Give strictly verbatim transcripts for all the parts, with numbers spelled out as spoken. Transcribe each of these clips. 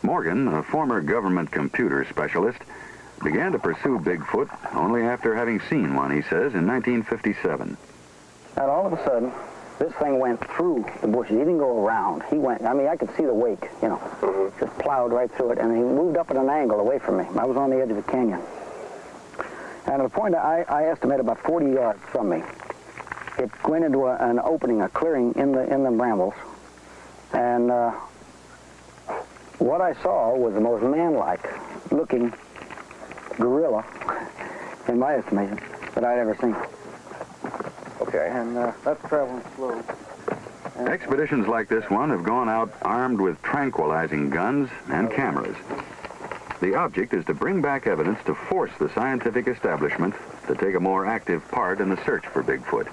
Morgan, a former government computer specialist, began to pursue Bigfoot only after having seen one, he says, in nineteen fifty-seven. And all of a sudden, this thing went through the bushes. He didn't go around. He went, I mean, I could see the wake, you know, mm-hmm. just plowed right through it, and he moved up at an angle away from me. I was on the edge of the canyon. And at a point, I, I estimate about forty yards from me, it went into a, an opening, a clearing in the, in the brambles. And uh, what I saw was the most man-like looking gorilla, in my estimation, that I'd ever seen. Okay. And uh, that's traveling slow. And Expeditions like this one have gone out armed with tranquilizing guns and cameras. The object is to bring back evidence to force the scientific establishment to take a more active part in the search for Bigfoot.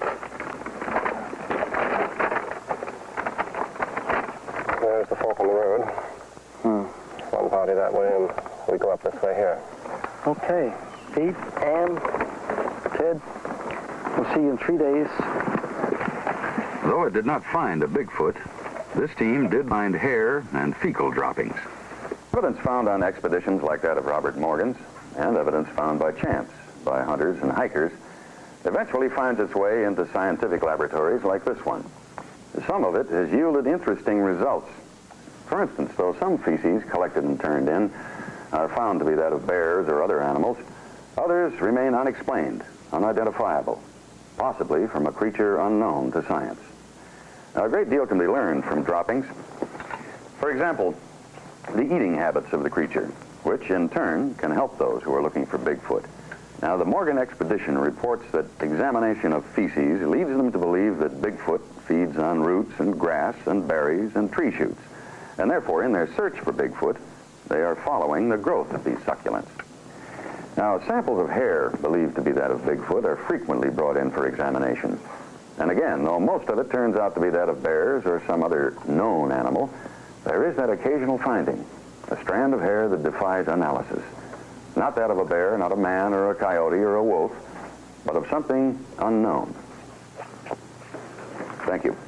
There's the fork in the road. Hmm. One party that way, and we go up this way here. Okay, Pete, Ann, Ted, we'll see you in three days. Though it did not find a Bigfoot, this team did find hair and fecal droppings. Evidence found on expeditions like that of Robert Morgan's, and evidence found by chance by hunters and hikers, eventually finds its way into scientific laboratories like this one. Some of it has yielded interesting results. For instance, though some feces collected and turned in are found to be that of bears or other animals, others remain unexplained, unidentifiable, possibly from a creature unknown to science. Now, a great deal can be learned from droppings. For example, the eating habits of the creature, which in turn can help those who are looking for Bigfoot. Now, the Morgan expedition reports that examination of feces leads them to believe that Bigfoot feeds on roots and grass and berries and tree shoots. And therefore, in their search for Bigfoot, they are following the growth of these succulents. Now, samples of hair believed to be that of Bigfoot are frequently brought in for examination. And again, though most of it turns out to be that of bears or some other known animal, there is that occasional finding, a strand of hair that defies analysis. Not that of a bear, not a man or a coyote or a wolf, but of something unknown. Thank you.